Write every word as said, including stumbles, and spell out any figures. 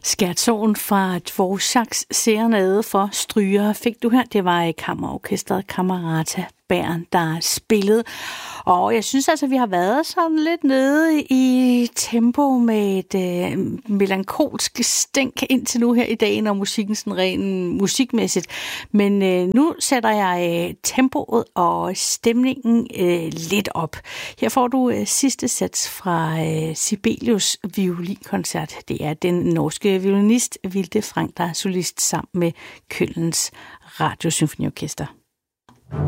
Skærtsoven fra Dvořáks Serenade for strygere fik du her. Det var kammerorkestret Camerata Bern, der spillede. Og jeg synes altså, vi har været sådan lidt nede i tempo med et øh, melankolsk stænk indtil nu her i dag, når musikken sådan ren musikmæssigt. Men øh, nu sætter jeg øh, tempoet og stemningen øh, lidt op. Her får du øh, sidste sats fra øh, Sibelius violinkoncert. Det er den norske violinist Vilde Frank, der er solist sammen med Kölns Radiosymfoniorkester.